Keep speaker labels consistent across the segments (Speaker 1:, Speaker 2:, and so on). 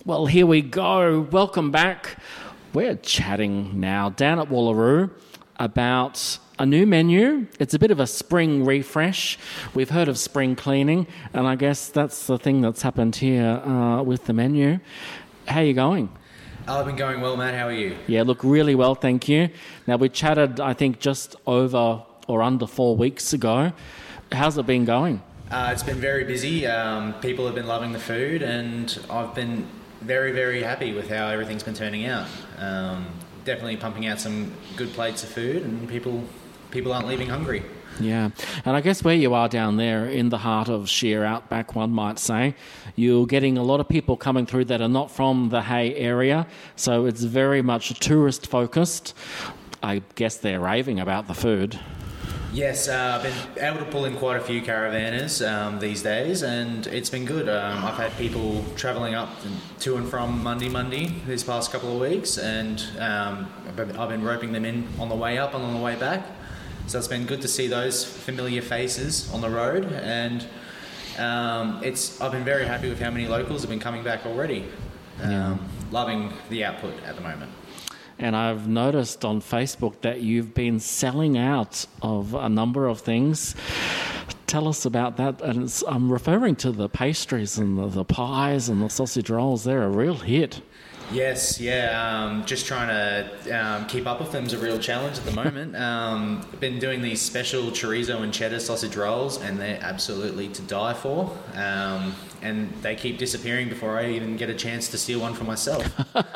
Speaker 1: Well, here we go. Welcome back. We're chatting now down at Wallaroo about a new menu. It's a bit of a spring refresh. We've heard of spring cleaning, and I guess that's the thing that's happened here with the menu. How are you going?
Speaker 2: I've been going well, Matt. How are you?
Speaker 1: Yeah, look, really well, thank you. Now, we chatted, I think, just over or under 4 weeks ago. How's it been going?
Speaker 2: It's been very busy. People have been loving the food, and I've been very, very happy with how everything's been turning out. Definitely pumping out some good plates of food, and people aren't leaving hungry.
Speaker 1: Yeah, and I guess where you are down there in the heart of sheer outback, one might say, you're getting a lot of people coming through that are not from the Hay area, so it's very much tourist focused. I guess they're raving about the food.
Speaker 2: Yes, I've been able to pull in quite a few caravanners these days, and it's been good. I've had people travelling up to and from Mundy these past couple of weeks, and I've been roping them in on the way up and on the way back. So it's been good to see those familiar faces on the road, and I've been very happy with how many locals have been coming back already. Loving the output at the moment.
Speaker 1: And I've noticed on Facebook that you've been selling out of a number of things. Tell us about that. And I'm referring to the pastries and the pies and the sausage rolls. They're a real hit.
Speaker 2: Yes, yeah. Just trying to keep up with them is a real challenge at the moment. I've been doing these special chorizo and cheddar sausage rolls, and they're absolutely to die for. And they keep disappearing before I even get a chance to steal one for myself.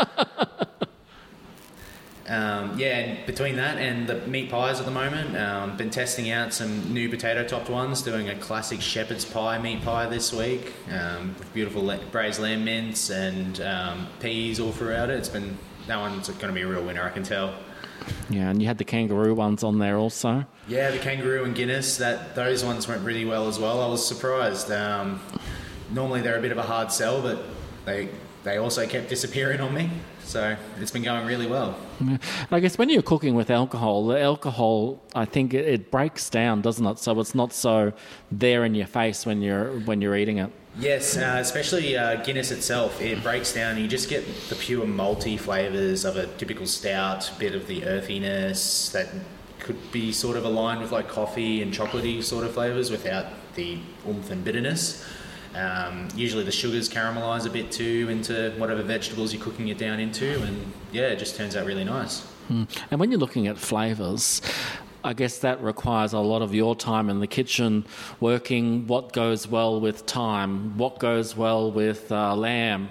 Speaker 2: And between that and the meat pies at the moment, been testing out some new potato-topped ones, doing a classic shepherd's pie meat pie this week, with beautiful braised lamb mince and peas all throughout it. That one's going to be a real winner, I can tell.
Speaker 1: Yeah, and you had the kangaroo ones on there also.
Speaker 2: Yeah, the kangaroo and Guinness, those ones went really well as well. I was surprised. Normally they're a bit of a hard sell, but they also kept disappearing on me. So it's been going really well.
Speaker 1: Yeah. I guess when you're cooking with alcohol, the alcohol, I think it breaks down, doesn't it? So it's not so there in your face when you're eating it.
Speaker 2: Yes, especially Guinness itself. It breaks down. You just get the pure malty flavours of a typical stout, bit of the earthiness that could be sort of aligned with like coffee and chocolatey sort of flavours without the oomph and bitterness. Usually the sugars caramelise a bit too into whatever vegetables you're cooking it down into, and yeah, it just turns out really nice.
Speaker 1: And when you're looking at flavours, I guess that requires a lot of your time in the kitchen, working what goes well with thyme, what goes well with lamb.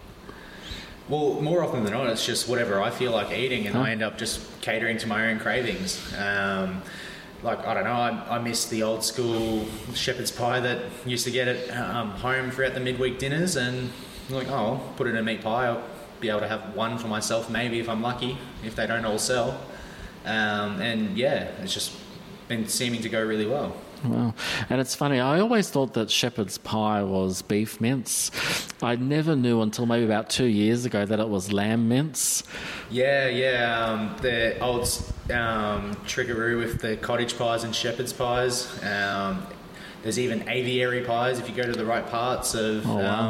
Speaker 2: Well, more often than not, it's just whatever I feel like eating, and I end up just catering to my own cravings. Like, I don't know, I miss the old school shepherd's pie that used to get at home throughout the midweek dinners, and I'm like, I'll put it in a meat pie. I'll be able to have one for myself maybe if I'm lucky, if they don't all sell. And yeah, it's just been seeming to go really well.
Speaker 1: Wow. And it's funny, I always thought that shepherd's pie was beef mince. I never knew until maybe about 2 years ago that it was lamb mince.
Speaker 2: Yeah. The old trickaroo with the cottage pies and shepherd's pies. There's even aviary pies if you go to the right parts of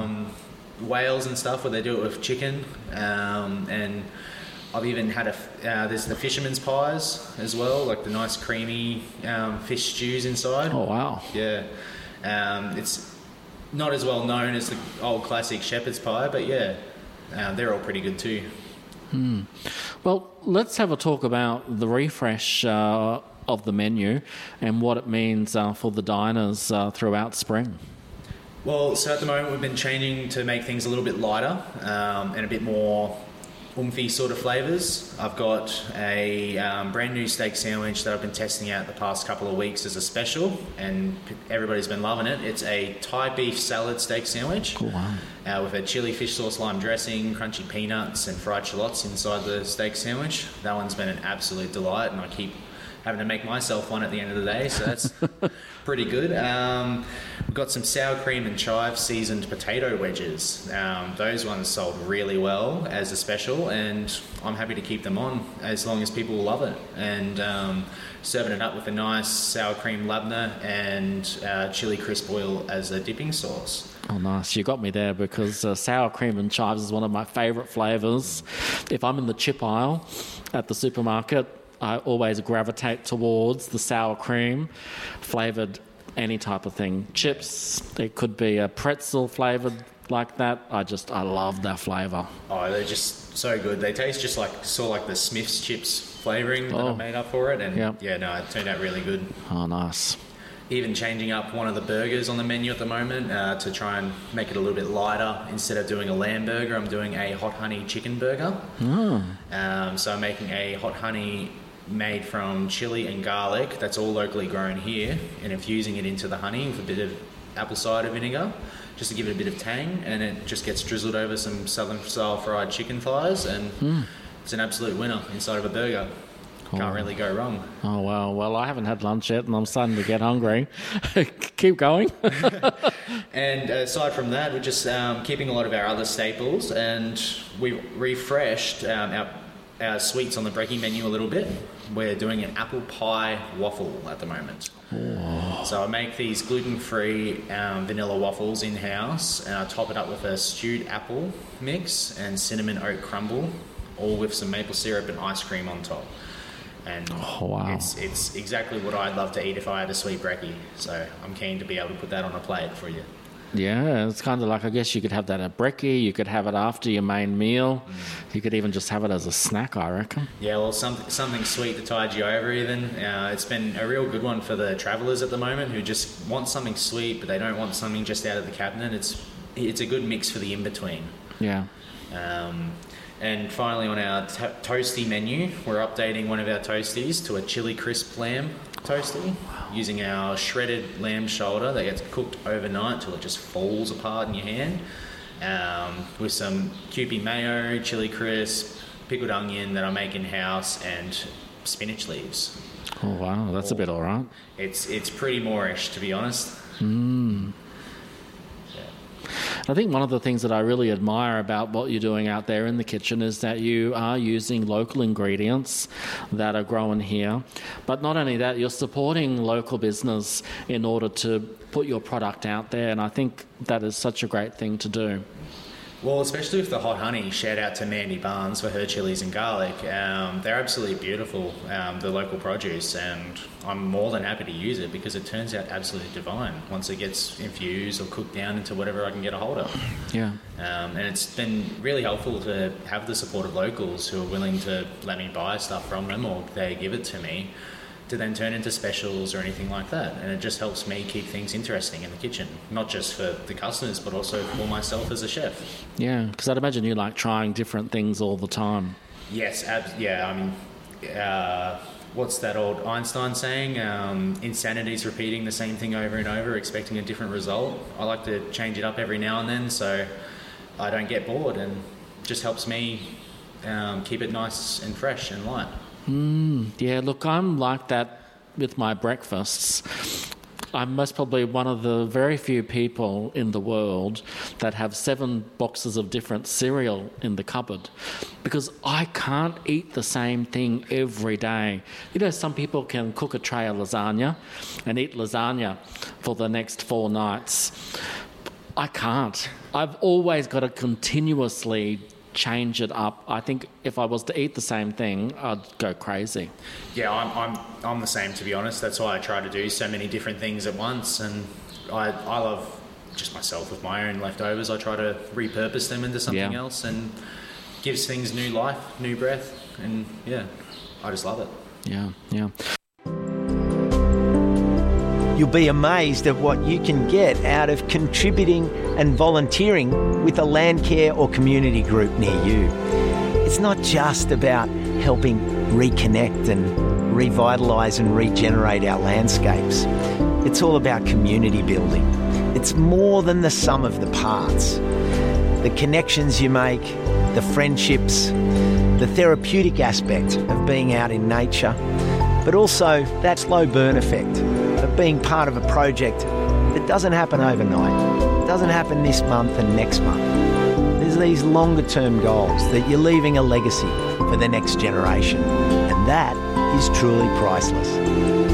Speaker 2: Wales and stuff, where they do it with chicken. And I've even had there's the fisherman's pies as well, like the nice creamy fish stews inside.
Speaker 1: Oh, wow.
Speaker 2: Yeah. It's not as well known as the old classic shepherd's pie, but yeah, they're all pretty good too.
Speaker 1: Well, let's have a talk about the refresh of the menu and what it means for the diners throughout spring.
Speaker 2: Well, so at the moment we've been changing to make things a little bit lighter and a bit more oomphy sort of flavours. I've got a brand new steak sandwich that I've been testing out the past couple of weeks as a special, and everybody's been loving it. It's a Thai beef salad steak sandwich.
Speaker 1: Oh, wow.
Speaker 2: With a chili fish sauce lime dressing, crunchy peanuts and fried shallots inside the steak sandwich. That one's been an absolute delight, and I keep having to make myself one at the end of the day, so that's pretty good. We've got some sour cream and chive seasoned potato wedges. Those ones sold really well as a special, and I'm happy to keep them on as long as people love it. And serving it up with a nice sour cream labneh and chili crisp oil as a dipping sauce.
Speaker 1: Oh, nice. You got me there, because sour cream and chives is one of my favourite flavours. If I'm in the chip aisle at the supermarket, I always gravitate towards the sour cream flavoured any type of thing. Chips, it could be a pretzel flavoured like that. I love that flavour.
Speaker 2: Oh, they're just so good. They taste just like the Smith's chips flavouring that I made up for it. And it turned out really good.
Speaker 1: Oh, nice.
Speaker 2: Even changing up one of the burgers on the menu at the moment to try and make it a little bit lighter. Instead of doing a lamb burger, I'm doing a hot honey chicken burger. So I'm making a hot honey made from chili and garlic that's all locally grown here, and infusing it into the honey with a bit of apple cider vinegar just to give it a bit of tang, and it just gets drizzled over some southern style fried chicken thighs, and it's an absolute winner inside of a burger. Can't really go wrong.
Speaker 1: Oh, wow. Well, I haven't had lunch yet and I'm starting to get hungry. Keep going.
Speaker 2: And aside from that, we're just keeping a lot of our other staples, and we refreshed our sweets on the brekkie menu a little bit. We're doing an apple pie waffle at the moment. Oh. So I make these gluten-free vanilla waffles in-house, and I top it up with a stewed apple mix and cinnamon oat crumble, all with some maple syrup and ice cream on top. And it's exactly what I'd love to eat if I had a sweet brekkie. So I'm keen to be able to put that on a plate for you.
Speaker 1: Yeah, it's kind of like, I guess you could have that at brekkie, you could have it after your main meal, you could even just have it as a snack, I reckon.
Speaker 2: Yeah, well, something sweet to tide you over even. It's been a real good one for the travellers at the moment who just want something sweet, but they don't want something just out of the cabinet. It's a good mix for the in-between.
Speaker 1: Yeah.
Speaker 2: And finally, on our toasty menu, we're updating one of our toasties to a chili crisp lamb toasty, using our shredded lamb shoulder that gets cooked overnight till it just falls apart in your hand, with some Kewpie mayo, chili crisp, pickled onion that I make in-house, and spinach leaves.
Speaker 1: Oh, wow. That's a bit all right.
Speaker 2: It's pretty Moorish, to be honest.
Speaker 1: I think one of the things that I really admire about what you're doing out there in the kitchen is that you are using local ingredients that are grown here. But not only that, you're supporting local business in order to put your product out there, and I think that is such a great thing to do.
Speaker 2: Well, especially with the hot honey, shout out to Mandy Barnes for her chilies and garlic. They're absolutely beautiful, the local produce, and I'm more than happy to use it because it turns out absolutely divine once it gets infused or cooked down into whatever I can get a hold of.
Speaker 1: Yeah.
Speaker 2: And it's been really helpful to have the support of locals who are willing to let me buy stuff from them, or they give it to me to then turn into specials or anything like that. And it just helps me keep things interesting in the kitchen, not just for the customers, but also for myself as a chef.
Speaker 1: Yeah, because I'd imagine you like trying different things all the time.
Speaker 2: Yes, I mean, what's that old Einstein saying? Insanity is repeating the same thing over and over, expecting a different result. I like to change it up every now and then so I don't get bored, and just helps me keep it nice and fresh and light.
Speaker 1: Yeah, look, I'm like that with my breakfasts. I'm most probably one of the very few people in the world that have 7 boxes of different cereal in the cupboard, because I can't eat the same thing every day. You know, some people can cook a tray of lasagna and eat lasagna for the next 4 nights. I can't. I've always got to continuously change it up. I think if I was to eat the same thing, I'd go crazy.
Speaker 2: Yeah, I'm the same, to be honest. That's why I try to do so many different things at once, and I love just myself with my own leftovers. I try to repurpose them into something else, and gives things new life, new breath, and I just love it.
Speaker 1: Yeah.
Speaker 3: You'll be amazed at what you can get out of contributing and volunteering with a Landcare or community group near you. It's not just about helping reconnect and revitalise and regenerate our landscapes. It's all about community building. It's more than the sum of the parts. The connections you make, the friendships, the therapeutic aspect of being out in nature, but also that slow burn effect of being part of a project It doesn't happen overnight. It doesn't happen this month and next month. There's these longer term goals that you're leaving a legacy for the next generation. And that is truly priceless.